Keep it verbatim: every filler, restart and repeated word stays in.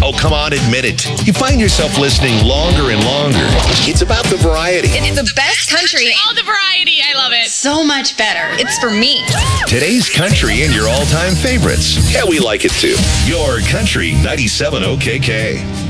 Oh, come on, admit it. You find yourself listening longer and longer. It's about the variety. It's the best country. All the variety. I love it. So much better. It's for me. Today's country and your all-time favorites. Yeah, we like it too. Your Country ninety-seven O K K.